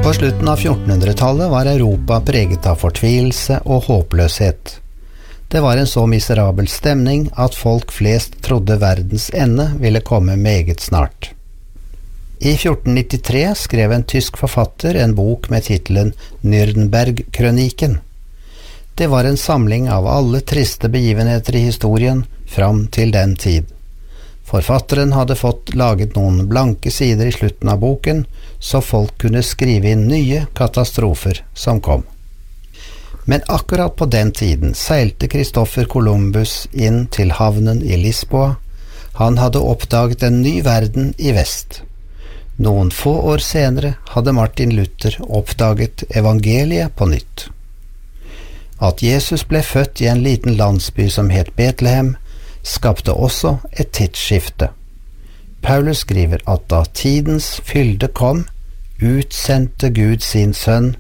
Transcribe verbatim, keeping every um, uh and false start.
På slutten av fjortenhundretallet var Europa preget av fortvilelse og håpløshet. Det var en så miserabel stemning at folk flest trodde verdens ende ville komme meget snart. I fjorten nittitre skrev en tysk forfatter en bok med titelen Nürnberg-krøniken. Det var en samling av alle triste begivenheter i historien fram til den tid. Forfatteren hadde fått laget noen blanke sider i slutten av boken, så folk kunne skrive inn nye katastrofer som kom. Men akkurat på den tiden seilte Christopher Columbus inn til havnen i Lisboa. Han hadde oppdaget en ny verden i vest. Noen få år senere hadde Martin Luther oppdaget evangeliet på nytt. At Jesus ble født i en liten landsby som het Betlehem, skapte også et tidsskifte. Paulus skriver at da tidens fylde kom, utsendte Gud sin sønn